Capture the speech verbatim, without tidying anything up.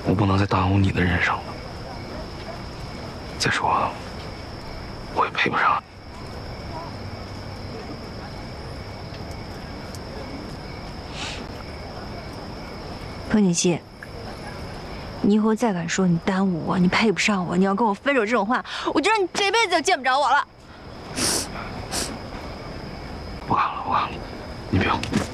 我不能再耽误你的人生了。再说，我也配不上。 风景熙，你以后再敢说你耽误我，你配不上我，你要跟我分手这种话，我就让你这辈子都见不着我了。 不敢了，不敢了，你别。